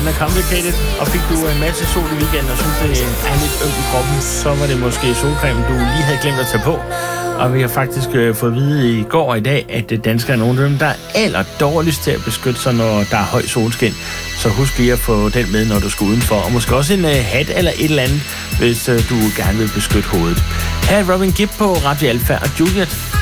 Rihanna Complicated. Og fik du en masse sol i weekenden og synes, det er lidt ømt i kroppen, så var det måske solcreme, du lige havde glemt at tage på. Og vi har faktisk fået at vide i går og i dag, at danskere er nogle af dem, der er aller dårligst til at beskytte sig, når der er høj solskin. Så husk lige at få den med, når du skal udenfor. Og måske også en hat eller et eller andet, hvis du gerne vil beskytte hovedet. Her er Robin Gibb på Radio Alpha og Juliet.